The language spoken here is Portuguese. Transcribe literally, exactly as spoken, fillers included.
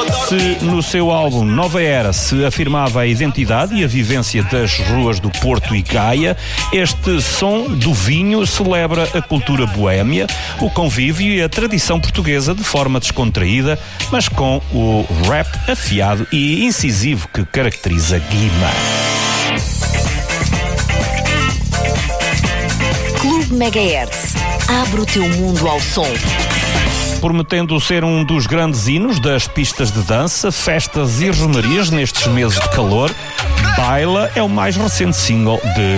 Se no seu álbum Nova Era se afirmava a identidade e a vivência das ruas do Porto e Gaia, este som do vinho celebra a cultura boémia, o convívio e a tradição portuguesa de forma descontraída, mas com o rap afiado e incisivo que caracteriza Guima. Clube Megahertz. Abre o teu mundo ao som. Prometendo ser um dos grandes hinos das pistas de dança, festas e romarias nestes meses de calor, Baila é o mais recente single de